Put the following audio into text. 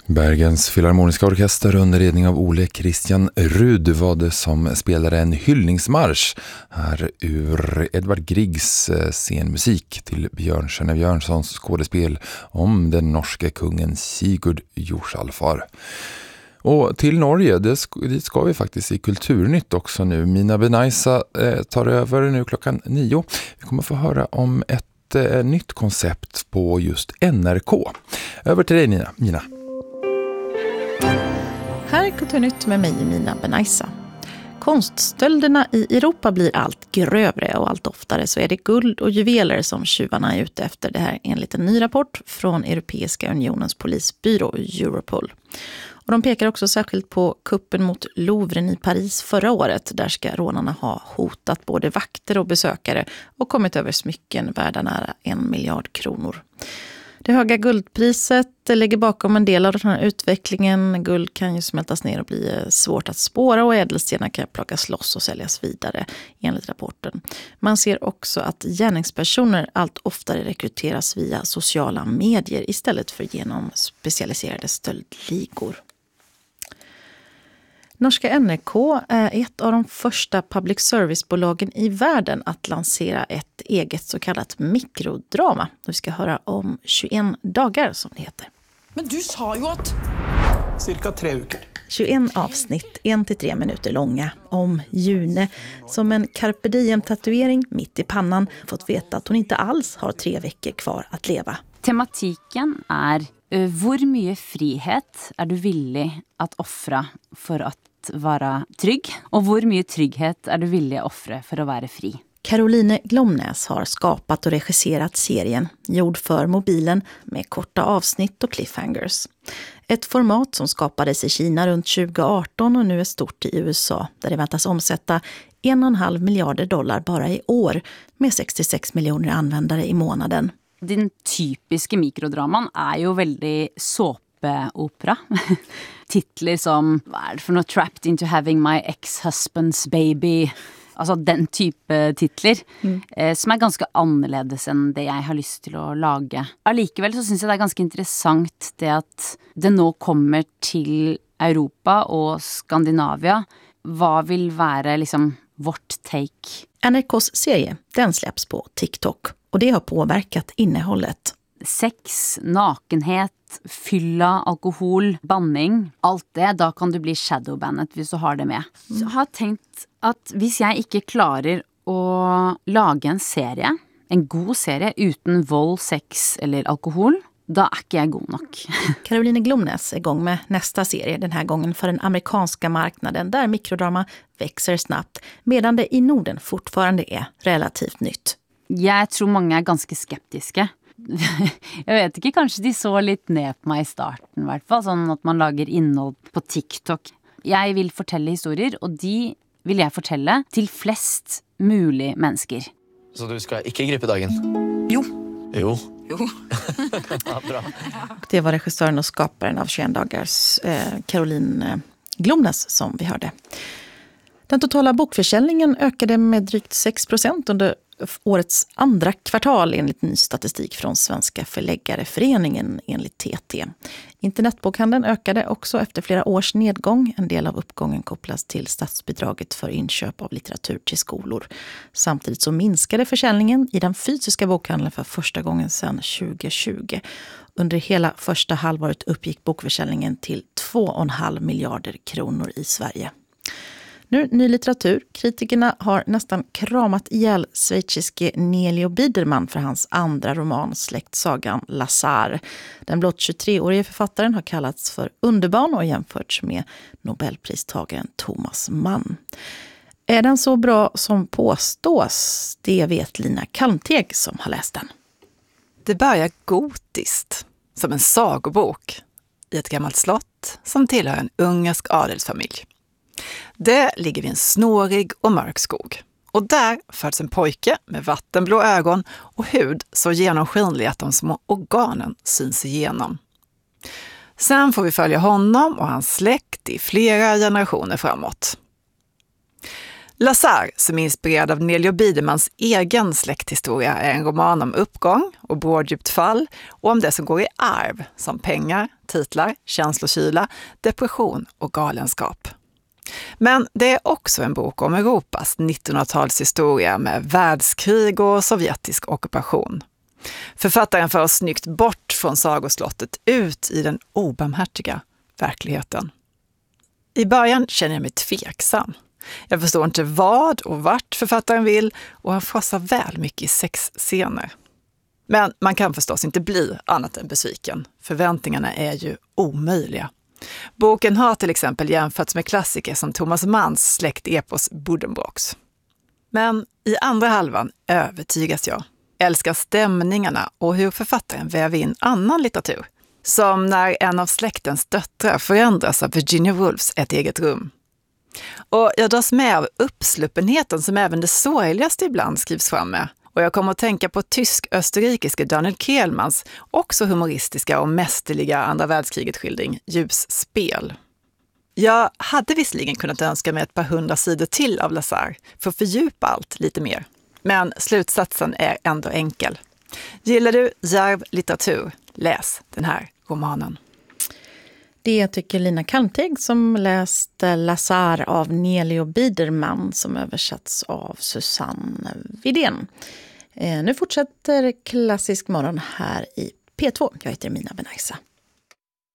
Bergens filharmoniska orkester under ledning av Ole Christian Rud var det som spelade en hyllningsmarsch här ur Edvard Griegs scenmusik till Björn Kjenne Björnssons skådespel om den norske kungen Sigurd Jorsalfar. Och till Norge, dit ska vi faktiskt i Kulturnytt också nu. Mina Benaisa tar över nu klockan 9. Vi kommer få höra om ett nytt koncept på just NRK. Över till dig Nina. Här är Kulturnytt med mig, Mina Benaisa. Konststölderna i Europa blir allt grövre och allt oftare så är det guld och juveler som tjuvarna är ute efter. Det här enligt en ny rapport från Europeiska unionens polisbyrå Europol. Och de pekar också särskilt på kuppen mot Louvren i Paris förra året. Där ska rånarna ha hotat både vakter och besökare och kommit över smycken värda nära 1 miljard kronor. Det höga guldpriset ligger bakom en del av den här utvecklingen. Guld kan ju smältas ner och bli svårt att spåra och ädelstenar kan plockas loss och säljas vidare enligt rapporten. Man ser också att gärningspersoner allt oftare rekryteras via sociala medier istället för genom specialiserade stöldligor. Norska NRK är ett av de första public service-bolagen i världen att lansera ett eget så kallat mikrodrama. Vi ska höra om 21 dagar som det heter. Men du sa ju att... Cirka 3 veckor. 21 avsnitt, 1-3 minuter långa, om June som en carpe diem-tatuering mitt i pannan fått veta att hon inte alls har 3 veckor kvar att leva. Tematiken är hur mycket frihet är du villig att offra för att vara trygg och hur mycket trygghet är du villig att offra för att vara fri. Caroline Glomnäs har skapat och regisserat serien gjord för mobilen med korta avsnitt och cliffhangers. Ett format som skapades i Kina runt 2018 och nu är stort i USA där det väntas omsätta 1,5 miljarder dollar bara i år med 66 miljoner användare i månaden. Den typiska mikrodraman är ju väldigt såpopera. Titlar som vad är det för något, Trapped into having my ex-husband's baby. Alltså den type titlar som är ganska annorledes än det jag har lust till att laga. Allikevel så syns jag det är ganska intressant det att det nu kommer till Europa och Skandinavien. Vad vill vara liksom vårt take? NRKs serie, den släpps på TikTok och det har påverkat innehållet. Sex, nakenhet, fylla, alkohol, banning, allt det, då kan du bli shadowbannet hvis du har det med. Så jag har tänkt att hvis jag inte klarar att laga en serie, en god serie utan våld, sex eller alkohol, då är inte jag god nog. Caroline Glomnäs är igång med nästa serie, den här gången för den amerikanska marknaden där mikrodrama växer snabbt, medan det i Norden fortfarande är relativt nytt. Jag tror många är ganska skeptiska. Jag vet inte, kanske de så lite ner på mig i starten, i hvert fall, sånn att man lager innehåll på TikTok. Jag vill fortälla historier, och de vill jag fortälla till flest mulig mennesker. Så du ska inte gripa dagen? Jo. Jo. Ja, bra. Det var regissören och skaparen av 21 dagars Caroline Glomnäs som vi hörde. Den totala bokförsäljningen ökade med drygt 6% under årets andra kvartal enligt ny statistik från Svenska förläggareföreningen enligt TT. Internetbokhandeln ökade också efter flera års nedgång. En del av uppgången kopplas till statsbidraget för inköp av litteratur till skolor. Samtidigt så minskade försäljningen i den fysiska bokhandeln för första gången sedan 2020. Under hela första halvåret uppgick bokförsäljningen till 2,5 miljarder kronor i Sverige. Nu ny litteratur. Kritikerna har nästan kramat ihjäl schweiziske Nelio Biederman för hans andra roman Släktsagan Lazar. Den blott 23-årige författaren har kallats för underbarn och jämförts med Nobelpristagaren Thomas Mann. Är den så bra som påstås? Det vet Lina Kalmteg som har läst den. Det börjar gotiskt, som en sagobok, i ett gammalt slott som tillhör en ungersk adelsfamilj. Det ligger vid en snårig och mörk skog. Och där föds en pojke med vattenblå ögon och hud så genomskinlig att de små organen syns igenom. Sen får vi följa honom och hans släkt i flera generationer framåt. Lazar, som är inspirerad av Nelio Bidermans egen släkthistoria, är en roman om uppgång och bråddjupt fall och om det som går i arv, som pengar, titlar, känslokyla, depression och galenskap. Men det är också en bok om Europas 1900-talshistoria med världskrig och sovjetisk ockupation. Författaren för oss snyggt bort från sagoslottet ut i den obarmhärtiga verkligheten. I början känner jag mig tveksam. Jag förstår inte vad och vart författaren vill och han frossar väl mycket i sexscener. Men man kan förstås inte bli annat än besviken. Förväntningarna är ju omöjliga. Boken har till exempel jämförts med klassiker som Thomas Manns släktepos Buddenbrooks. Men i andra halvan övertygas jag. Älskar stämningarna och hur författaren väver in annan litteratur. Som när en av släktens döttrar förändras av Virginia Woolfs Ett eget rum. Och jag dras med av uppsluppenheten som även det sorgligaste ibland skrivs fram med. Och jag kommer att tänka på tysk-österrikiske Daniel Kehlmanns också humoristiska och mästerliga andra världskriget-skildring Ljusspel. Jag hade visserligen kunnat önska mig ett par 100 sidor till av Lazar för att fördjupa allt lite mer. Men slutsatsen är ändå enkel. Gillar du djärv litteratur? Läs den här romanen. Det tycker Lina Kalmteg som läste Lazar av Nelio Biderman som översatts av Susanne Widén. Nu fortsätter Klassisk morgon här i P2. Jag heter Mina Benaisa.